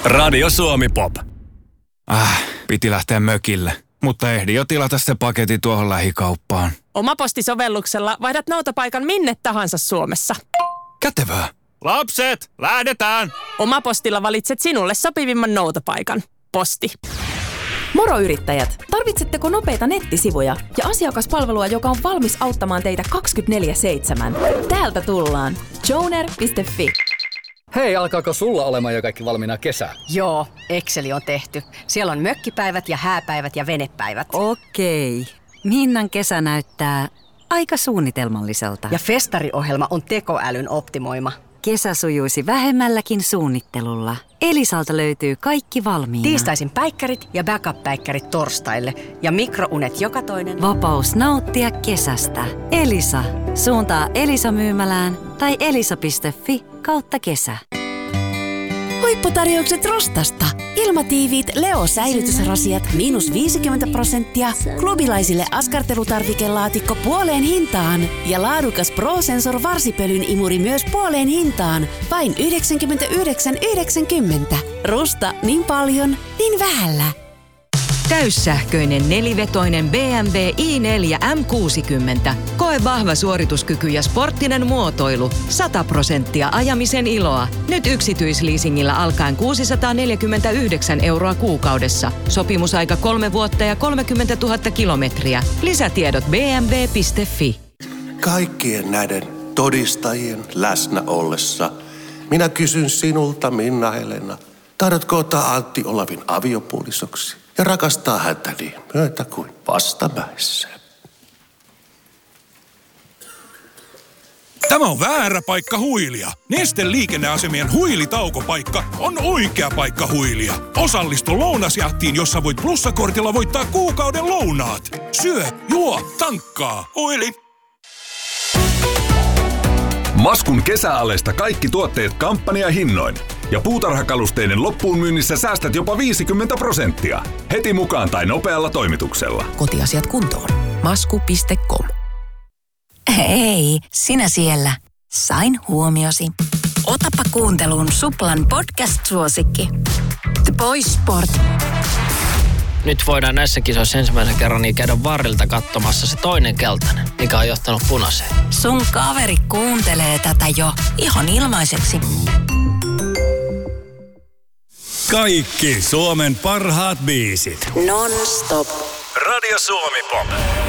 Radio Suomi Pop. Piti lähteä mökille, mutta ehdin jo tilata se paketti tuohon lähikauppaan. Omapostisovelluksella vaihdat noutopaikan minne tahansa Suomessa. Kätevää. Lapset, lähdetään! Omapostilla valitset sinulle sopivimman noutopaikan. Posti. Moro yrittäjät! Tarvitsetteko nopeita nettisivuja ja asiakaspalvelua, joka on valmis auttamaan teitä 24/7? Täältä tullaan. Joner.fi. Hei, alkaako sulla olemaan jo kaikki valmiina kesää? Joo, Exceli on tehty. Siellä on mökkipäivät ja hääpäivät ja venepäivät. Okei. Minnan kesä näyttää aika suunnitelmalliselta. Ja festariohjelma on tekoälyn optimoima. Kesä sujuisi vähemmälläkin suunnittelulla. Elisalta löytyy kaikki valmiina. Tiistaisin päikkärit ja backup-päikkärit torstaille. Ja mikrounet joka toinen. Vapaus nauttia kesästä. Elisa. Suuntaa Elisa-myymälään tai elisa.fi/kesä. Huipputarjoukset Rostasta. Ilmatiiviit Leo-säilytysrasiat -50%. Klubilaisille askartelutarvikelaatikko puoleen hintaan. Ja laadukas ProSensor varsipölyn imuri myös puoleen hintaan. Vain 99,90. Rusta niin paljon, niin vähällä. Täyssähköinen nelivetoinen BMW i4 M60. Koe vahva suorituskyky ja sporttinen muotoilu. 100% ajamisen iloa. Nyt yksityisleasingillä alkaen 649 € kuukaudessa. Sopimusaika 3 vuotta ja 30 000 kilometriä. Lisätiedot bmw.fi. Kaikkien näiden todistajien läsnä ollessa minä kysyn sinulta, Minna-Helena, tahdotko ottaa Antti Olavin aviopuolisoksi ja rakastaa häntä niin myötä kuin vastamäessä? Tämä on väärä paikka huilia. Nesteen liikenneasemien huilitaukopaikka on oikea paikka huilia. Osallistu lounasjahtiin, jossa voit plussakortilla voittaa kuukauden lounaat. Syö, juo, tankkaa. Huili. Maskun kesäaleista kaikki tuotteet kampanjahinnoin. Ja puutarhakalusteiden loppuun myynnissä säästät jopa 50%. Heti mukaan tai nopealla toimituksella. Kotiasiat kuntoon. Masku.com. Hei, sinä siellä. Sain huomiosi. Otapa kuunteluun Suplan podcast-suosikki. The Boys Sport. Nyt voidaan näissä kisoissa ensimmäisen kerran niin käydä varrilta katsomassa se toinen keltainen, mikä on johtanut punaiseen. Sun kaveri kuuntelee tätä jo ihan ilmaiseksi. Kaikki Suomen parhaat biisit. Non-stop. Radio Suomi Pop.